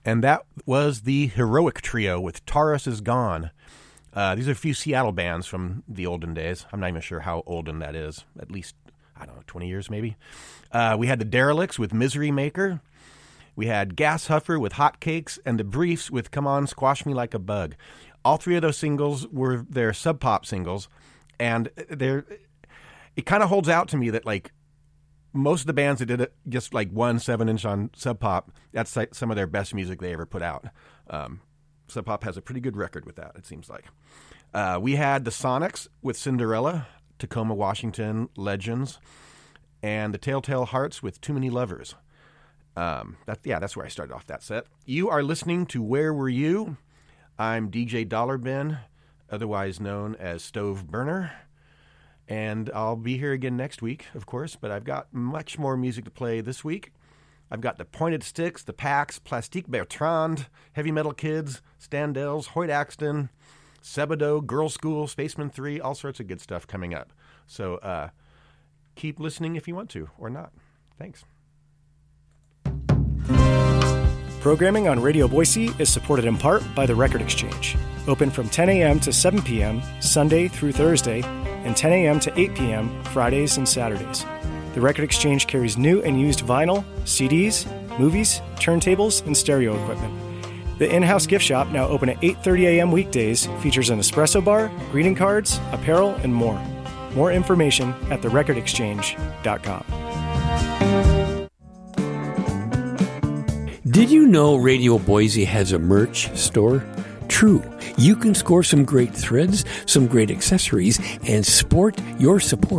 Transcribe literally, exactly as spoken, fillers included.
And that was the Heroic Trio with Taurus is Gone. Uh, these are a few Seattle bands from the olden days. I'm not even sure how olden that is. At least, I don't know, twenty years maybe. Uh, we had the Derelicts with Misery Maker. We had Gas Huffer with Hotcakes, and the Briefs with Come On, Squash Me Like a Bug. All three of those singles were their Sub Pop singles, and they're, it kind of holds out to me that, like, most of the bands that did it just like one seven inch on Sub Pop, that's like some of their best music they ever put out. Um, Sub Pop has a pretty good record with that, it seems like. Uh, we had the Sonics with Cinderella, Tacoma, Washington, Legends, and the Telltale Hearts with Too Many Lovers. Um, that yeah, that's where I started off that set. You are listening to Where Were You? I'm D J Dollar Ben, otherwise known as Stove Burner. And I'll be here again next week, of course, but I've got much more music to play this week. I've got the Pointed Sticks, the Pax, Plastique Bertrand, Heavy Metal Kids, Standells, Hoyt Axton, Sebado, Girl School, Spaceman three, all sorts of good stuff coming up. So uh, keep listening if you want to, or not. Thanks. Programming on Radio Boise is supported in part by The Record Exchange. Open from ten a.m. to seven p.m. Sunday through Thursday, and ten a.m. to eight p.m. Fridays and Saturdays. The Record Exchange carries new and used vinyl, C Ds, movies, turntables, and stereo equipment. The in-house gift shop, now open at eight thirty a.m. weekdays, features an espresso bar, greeting cards, apparel, and more. More information at the record exchange dot com. Did you know Radio Boise has a merch store? True. You can score some great threads, some great accessories, and sport your support